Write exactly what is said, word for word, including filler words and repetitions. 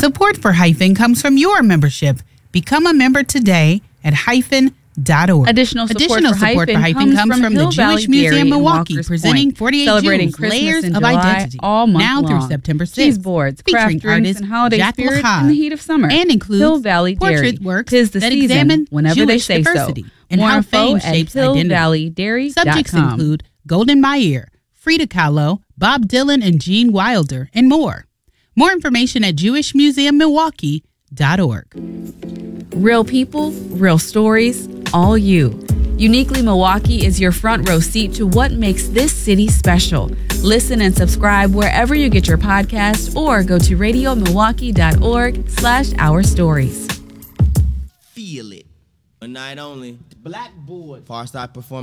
Support for Hyphen comes from your membership. Become a member today at hyphen dot org. Additional support, Additional for, support Hyphen for Hyphen comes from, from the Hill Jewish Valley Museum Dairy Milwaukee, Walker's presenting Point, forty-eight celebrating Jews, Christmas Layers in of July Identity, all month now long. through September sixth. Cheese boards, craft featuring drinks, artist and holiday Jack spirit Lahab, in the heat of summer. and includes Hill Valley Dairy. portrait works Tis the that season examine whenever Jewish they say diversity so. and More how info fame at shapes hill identity. valley dairy dot com. Subjects include Golden Meyer, Frida Kahlo, Bob Dylan, and Gene Wilder, and more. More information at jewish museum milwaukee dot org. Real people, real stories, all you. Uniquely Milwaukee is your front row seat to what makes this city special. Listen and subscribe wherever you get your podcasts or go to radio milwaukee dot org slash our stories. Feel it. A night only. Blackboard. Far Side Performance.